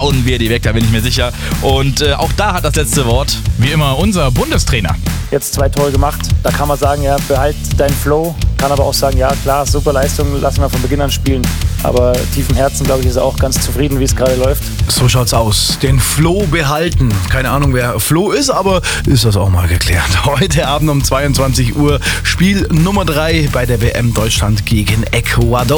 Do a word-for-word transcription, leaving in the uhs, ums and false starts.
hauen wir die weg, da bin ich mir sicher. Und äh, auch da hat das letzte Wort, wie immer, unser Bundestrainer. Jetzt zwei Tore gemacht, da kann man sagen, ja, behalt deinen Flow. Kann aber auch sagen, ja klar, super Leistung, lassen wir von Beginn an spielen. Aber tief im Herzen, glaube ich, ist er auch ganz zufrieden, wie es gerade läuft. So schaut's aus. Den Flow behalten. Keine Ahnung, wer Flo ist, aber ist das auch mal geklärt. Heute Abend um zweiundzwanzig Uhr Spiel Nummer drei bei der W M Deutschland gegen Ecuador.